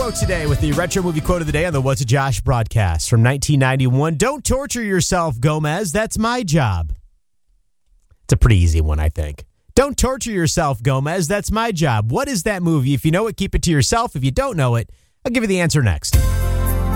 quote today with the retro movie quote of the day on the What's a Josh broadcast from 1991. Don't torture yourself, Gomez. That's my job. It's a pretty easy one, I think. Don't torture yourself, Gomez. That's my job. What is that movie? If you know it, keep it to yourself. If you don't know it, I'll give you the answer next.